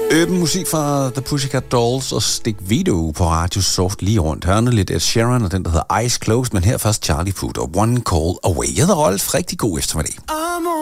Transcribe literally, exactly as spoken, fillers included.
Øben musik fra The Pussycat Dolls og Stick Vito på Radio Soft lige rundt hørende. Lidt Ed Sheeran og den, der hedder Eyes Closed, men her først Charlie Puth og One Call Away. Jeg hedder Rolf. Rigtig god eftermiddag.